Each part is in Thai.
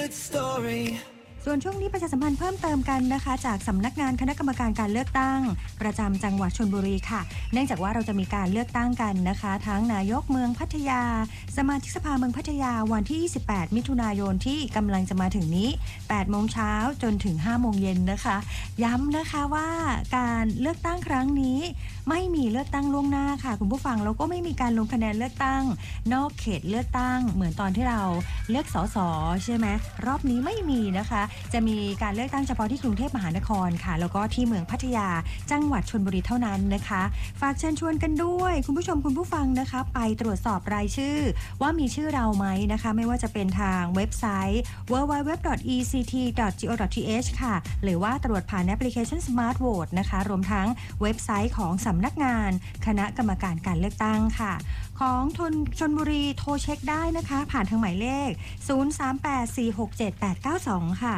good story ส่วนช่วงนี้ประชาสัมพันธ์เพิ่มเติมกันนะคะจากสำนักงานคณะกรรมการการเลือกตั้งประจำจังหวัดชลบุรีค่ะเนื่องจากว่าเราจะมีการเลือกตั้งกันนะคะทั้งนายกเมืองพัทยาสมาชิกสภาเมืองพัทยาวันที่28มิถุนายนที่กำลังจะมาถึงนี้8โมงเช้าจนถึง5โมงเย็นนะคะย้ำนะคะว่าการเลือกตั้งครั้งนี้ไม่มีเลือกตั้งล่วงหน้าค่ะคุณผู้ฟังแล้วก็ไม่มีการลงคะแนนเลือกตั้งนอกเขตเลือกตั้งเหมือนตอนที่เราเลือกสสใช่ไหมรอบนี้ไม่มีนะคะจะมีการเลือกตั้งเฉพาะที่กรุงเทพมหานครค่ะแล้วก็ที่เมืองพัทยาจังหวัดชลบุรีเท่านั้นนะคะฝากเชิญชวนกันด้วยคุณผู้ชมคุณผู้ฟังนะคะไปตรวจสอบรายชื่อว่ามีชื่อเราไหมนะคะไม่ว่าจะเป็นทางเว็บไซต์ www.ect.go.th ค่ะหรือว่าตรวจผ่านแอปพลิเคชัน Smart Vote นะคะรวมทั้งเว็บไซต์ของสำนักงานคณะกรรมการการเลือกตั้งค่ะของชลบุรีโทรเช็คได้นะคะผ่านทางหมายเลข0384678892ค่ะ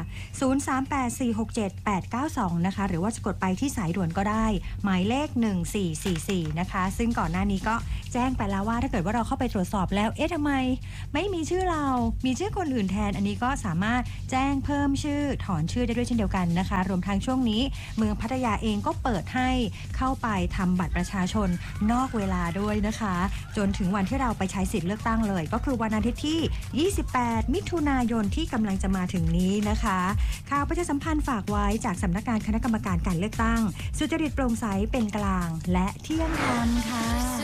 0384678892นะคะหรือว่าจะกดไปที่สายด่วนก็ได้หมายเลข1444นะคะซึ่งก่อนหน้านี้ก็แจ้งไปแล้วว่าถ้าเกิดว่าเราเข้าไปตรวจสอบแล้วทำไมไม่มีชื่อเรามีชื่อคนอื่นแทนอันนี้ก็สามารถแจ้งเพิ่มชื่อถอนชื่อได้ด้วยเช่นเดียวกันนะคะรวมทั้งช่วงนี้เมืองพัทยาเองก็เปิดให้เข้าไปทำบัตรประชาชนนอกเวลาด้วยนะคะจนถึงวันที่เราไปใช้สิทธิ์เลือกตั้งเลยก็คือวันอาทิตย์ที่28มิถุนายนที่กำลังจะมาถึงนี้นะคะข่าวประชาสัมพันธ์ฝากไว้จากสำนักงานคณะกรรมการการเลือกตั้งสุจริตโปร่งใสเป็นกลางและเที่ยงธรรมค่ะ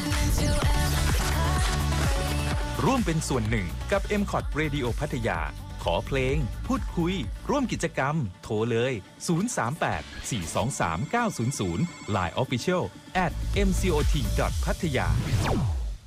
ร่วมเป็นส่วนหนึ่งกับ MCOT Radio พัทยาขอเพลงพูดคุยร่วมกิจกรรมโทรเลย038 423 900 Line Official @mcot.pattaya